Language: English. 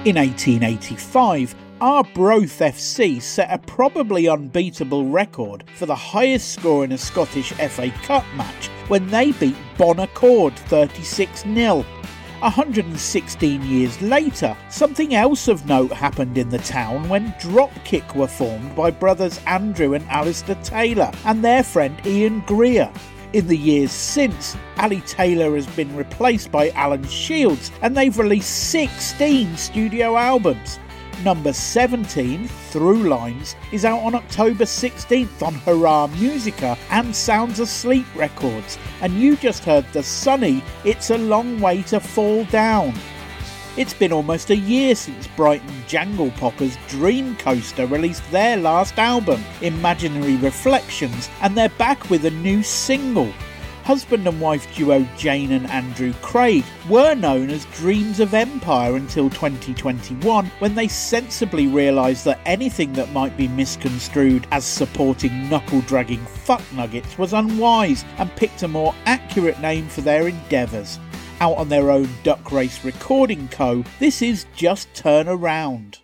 In 1885, Arbroath FC set a probably unbeatable record for the highest score in a Scottish FA Cup match when they beat Bon Accord 36-0. 116 years later, something else of note happened in the town when Dropkick were formed by brothers Andrew and Alistair Taylor and their friend Ian Greer. In the years since, Ali Taylor has been replaced by Alan Shields and they've released 16 studio albums. Number 17, Through Lines, is out on October 16th on Hurrah Musica and Sounds Asleep Records, and you just heard the sunny It's a Long Way to Fall Down. It's been almost a year since Brighton Jangle Poppers Dream Coaster released their last album, Imaginary Reflections, and they're back with a new single. Husband and wife duo Jane and Andrew Craig were known as Dreams of Empire until 2021, when they sensibly realised that anything that might be misconstrued as supporting knuckle-dragging fucknuggets was unwise and picked a more accurate name for their endeavours. Out on their own Duck Race Recording Co., this is Just Turn Around.